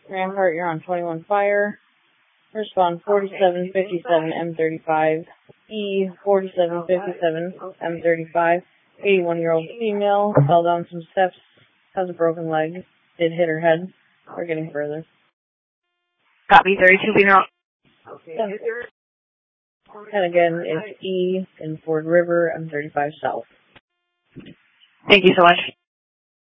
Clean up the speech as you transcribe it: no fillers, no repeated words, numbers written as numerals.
Rampart, you're on 21 fire. Respond 4757 M35. E 4757 M35. 81-year-old female fell down some steps, has a broken leg, did hit her head. We're getting further. Copy, 32 female. And again, it's E in Ford River, M35 South. Thank you so much.